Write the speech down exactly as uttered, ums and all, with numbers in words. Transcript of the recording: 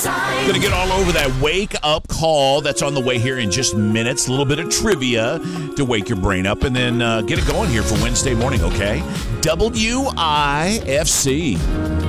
Going to get all over that wake up call that's on the way here in just minutes. A little bit of trivia to wake your brain up and then uh, get it going here for Wednesday morning, okay? W I F C.